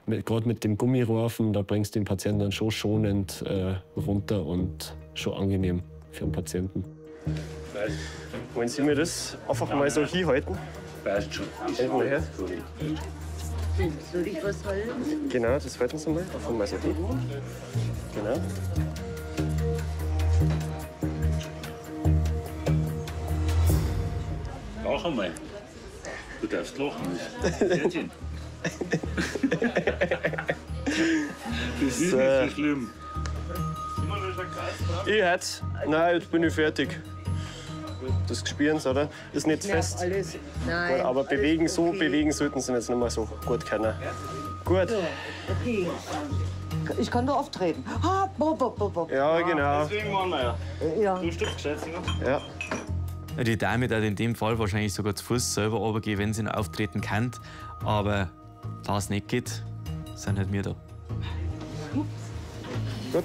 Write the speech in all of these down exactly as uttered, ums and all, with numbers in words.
Gerade mit dem Gummiraufen, da bringst du den Patienten dann schon schonend äh, runter und schon angenehm für den Patienten. Wollen Sie mir das einfach mal so hinhalten? Passt schon. Hinten her. Soll ich was halten? Genau, das halten Sie mal. Einfach mal so hin. Genau. Lach einmal. Du darfst lachen. Fertig. Das ist So. nicht so schlimm. Ich hätte. Nein, jetzt bin ich fertig. Das Gespüren, oder? Ist nicht Ja, fest. alles. Nein. Gut, aber bewegen, alles so okay. bewegen sollten Sie jetzt nicht mehr so gut können. Gut. Okay. Ich kann da auftreten. Ah, bob, bob, bob, bob. Ja, genau. Deswegen waren wir ja. Ja. Du Stück geschätzt, ne? Ja. Die Dame hat in dem Fall wahrscheinlich sogar zu Fuß selber runtergehen, wenn sie ihn auftreten kann. Aber da es nicht geht, sind halt wir da. Gut.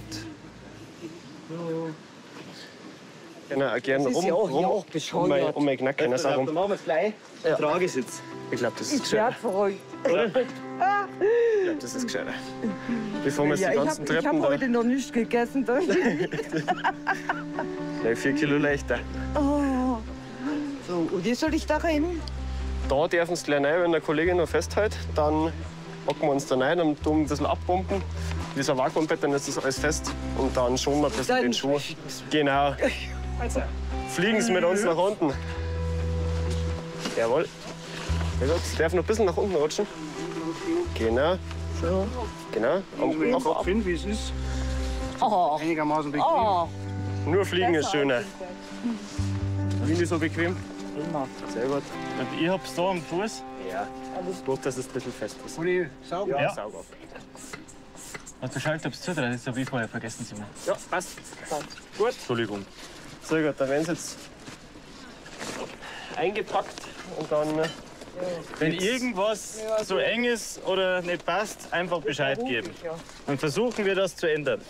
Genau, gerne Das ist rum, ja auch- rum ja auch um bescheuert. mein, um mein Knacken. Dann Rum. machen wir es gleich. Ja. Tragesitz. Ich glaube, das ist Ich gescheiter. werd für euch. Ich glaube, das ist gescheiter. Bevor wir jetzt Ja, die ich ganzen habe Treppen hab heute noch nichts gegessen. Da. Gleich vier Kilo leichter. Oh. So, und wie soll ich da rein? Da dürfen Sie gleich rein, wenn der Kollege noch festhält. Dann hocken wir uns da rein und tun ein bisschen abpumpen. Wie so ein Vakuumbett, dann ist das alles fest. Und dann schonen wir ein bisschen Dann den Schuh. Genau. Fliegen Sie mit uns nach unten. Jawohl. Sehr gut. Sie dürfen noch ein bisschen nach unten rutschen. Genau. So. Genau. Und Ich ab, ab. finde, wie es ist. Oh. Einigermaßen bequem. Oh. Nur fliegen ist schöner. Wie nicht so bequem? Immer. Sehr gut. Und ich hab's da am Fuß. Ja. Bloß, dass es ein bisschen fest ist. Uli, sauber. Ja, Ja. saug auf. Hast du Schalttabs zu, das habe ich vorher vergessen zu machen. Ja, passt. Gut. Entschuldigung. Sehr gut, dann werden sie jetzt eingepackt und dann. Wenn irgendwas so eng ist oder nicht passt, einfach Bescheid geben. Dann versuchen wir das zu ändern.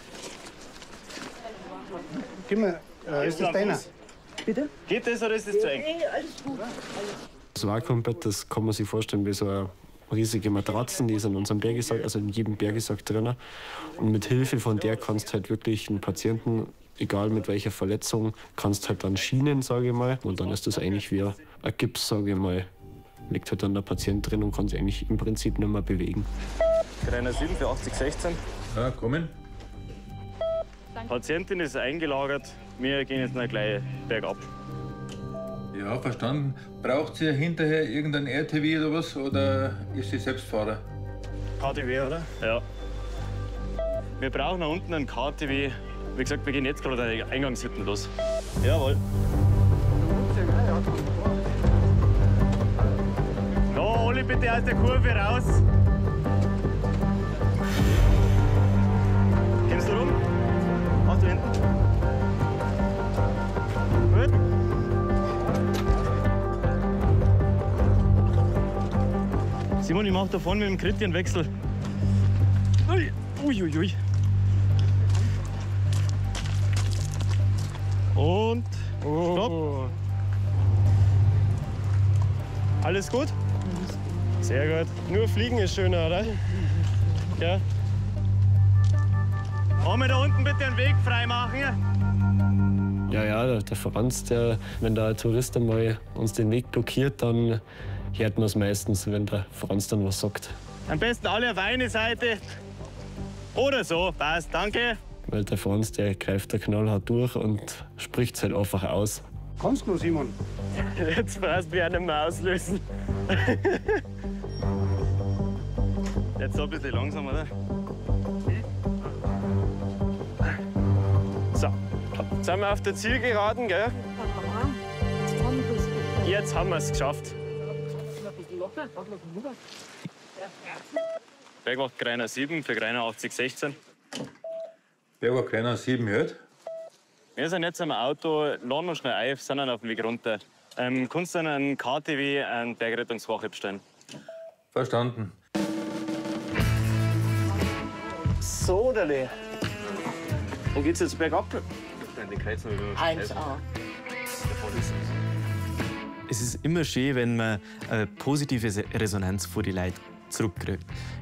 Gib mal, äh, ist das deiner? Bitte? Geht das oder ist es zu eng? Nee, alles gut. Das Vakuumbett, das kann man sich vorstellen wie so eine riesige Matratzen, die ist in unserem Bergesack, also in jedem Bergesack drin. Und mit Hilfe von der kannst du halt wirklich einen Patienten, egal mit welcher Verletzung, kannst halt dann schienen, sage ich mal. Und dann ist das eigentlich wie ein Gips, sage ich mal. Liegt halt dann der Patient drin und kann sich eigentlich im Prinzip nicht mehr bewegen. Greiner sieben für achtzig sechzehn. Ja, kommen. Patientin ist eingelagert. Wir gehen jetzt mal gleich bergab. Ja, verstanden. Braucht sie hinterher irgendein R T W oder was? Oder ist sie Selbstfahrer? K T W, oder? Ja. Wir brauchen da unten einen K T W. Wie gesagt, wir gehen jetzt gerade an die Eingangshütten los. Jawohl. No, Oli, bitte aus der Kurve raus. Kommst du rum? Mach du hinten. Gut. Simon, ich mach da vorne mit dem Krit den Wechsel. Ui, ui, ui, ui. Und stopp. Alles gut? Sehr gut. Nur fliegen ist schöner, oder? Ja. Einmal da unten bitte den Weg frei machen. Ja, ja, der, der Franz, der, wenn da ein Tourist einmal uns den Weg blockiert, dann hört man es meistens, wenn der Franz dann was sagt. Am besten alle auf eine Seite. Oder so, passt, danke. Weil der Franz, der greift der knallhart durch und spricht es halt einfach aus. Kannst du, Simon? Jetzt brauchst du mich auch nicht mehr auslösen. Jetzt so ein bisschen langsam, oder? So, jetzt sind wir auf der Zielgeraden, gell? Jetzt haben wir es geschafft. Bergwacht Greiner sieben für Greiner achtzig sechzehn. Bergwacht Greiner sieben hört. Wir sind jetzt am Auto, laden uns schnell ein, sind dann auf dem Weg runter. Ähm, kannst du dann einen K T W an Bergrettungswache bestellen? Verstanden. So, Dale. Dann geht's jetzt bergab. Eins A. Es ist immer schön, wenn man eine positive Resonanz von den Leuten zurückkriegt.